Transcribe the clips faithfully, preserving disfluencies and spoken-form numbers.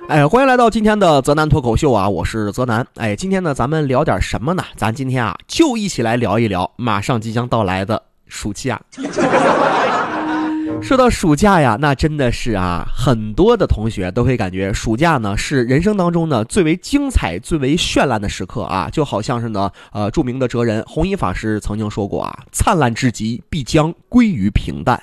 哎，欢迎来到今天的泽南脱口秀啊，我是泽南。哎，今天呢，咱们聊点什么呢？咱今天啊，就一起来聊一聊马上即将到来的暑假。说到暑假呀，那真的是啊，很多的同学都会感觉暑假呢是人生当中呢最为精彩、最为绚烂的时刻啊，就好像是呢，呃，著名的哲人弘一法师曾经说过啊，灿烂至极，必将归于平淡。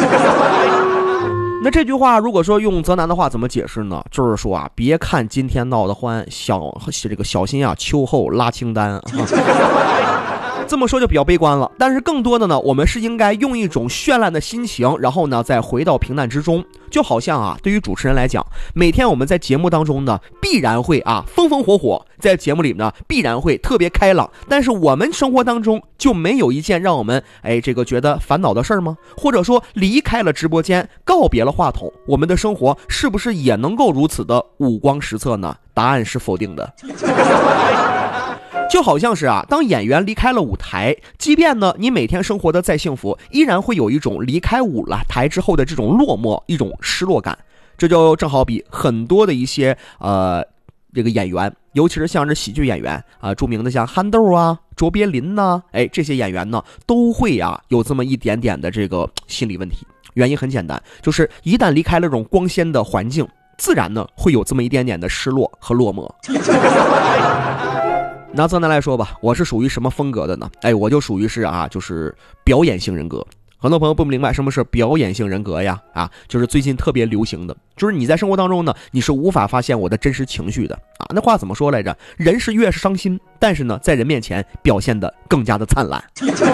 那这句话如果说用泽南的话怎么解释呢？就是说啊，别看今天闹得欢，小这个小心啊，秋后拉清单啊。这么说就比较悲观了，但是更多的呢，我们是应该用一种绚烂的心情，然后呢再回到平淡之中。就好像啊，对于主持人来讲，每天我们在节目当中呢必然会啊风风火火，在节目里呢必然会特别开朗，但是我们生活当中就没有一件让我们哎这个觉得烦恼的事儿吗？或者说离开了直播间，告别了话筒，我们的生活是不是也能够如此的五光十色呢？答案是否定的。就好像是啊，当演员离开了舞台，即便呢你每天生活的再幸福，依然会有一种离开舞台之后的这种落寞，一种失落感。这就正好比很多的一些呃这个演员，尤其是像是喜剧演员啊、呃，著名的像憨豆啊、卓别林呐、啊，哎这些演员呢都会啊有这么一点点的这个心理问题。原因很简单，就是一旦离开了这种光鲜的环境，自然呢会有这么一点点的失落和落寞。拿泽南来说吧，我是属于什么风格的呢？哎，我就属于是啊，就是表演性人格。很多朋友不明白什么是表演性人格呀？啊，就是最近特别流行的，就是你在生活当中呢，你是无法发现我的真实情绪的啊。那话怎么说来着？人是越是伤心，但是呢，在人面前表现得更加的灿烂。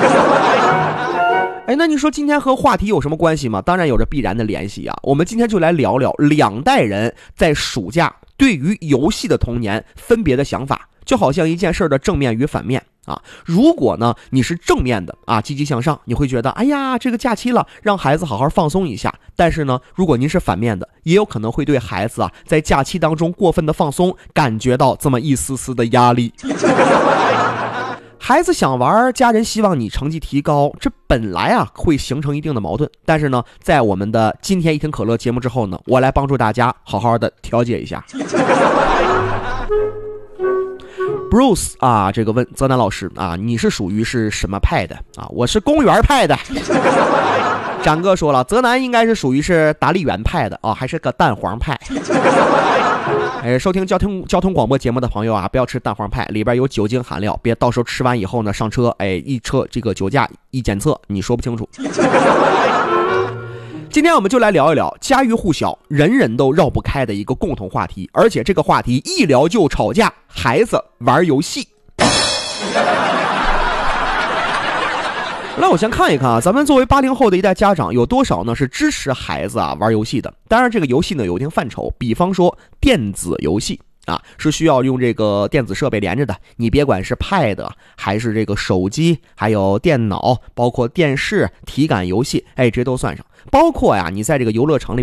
哎，那你说今天和话题有什么关系吗？当然有着必然的联系啊。我们今天就来聊聊两代人在暑假对于游戏的童年分别的想法。就好像一件事的正面与反面啊，如果呢你是正面的啊，积极向上，你会觉得哎呀这个假期了，让孩子好好放松一下。但是呢，如果您是反面的，也有可能会对孩子啊在假期当中过分的放松，感觉到这么一丝丝的压力。孩子想玩，家人希望你成绩提高，这本来啊会形成一定的矛盾。但是呢，在我们的今天一听可乐节目之后呢，我来帮助大家好好的调节一下。Bruce 啊，这个问泽南老师啊，你是属于是什么派的啊？我是公园派的。展哥说了，泽南应该是属于是达利园派的啊，还是个蛋黄派。哎，收听交通交通广播节目的朋友啊，不要吃蛋黄派，里边有酒精含量，别到时候吃完以后呢，上车哎一车这个酒驾一检测，你说不清楚。今天我们就来聊一聊家喻户晓、人人都绕不开的一个共同话题，而且这个话题一聊就吵架，孩子玩游戏。那我先看一看啊，咱们作为八零后的一代家长，有多少呢是支持孩子啊玩游戏的？当然，这个游戏呢有一定范畴，比方说电子游戏。啊，是需要用这个电子设备连着的，你别管是 Pad 还是这个手机，还有电脑，包括电视、体感游戏，哎，这都算上。包括呀，你在这个游乐场里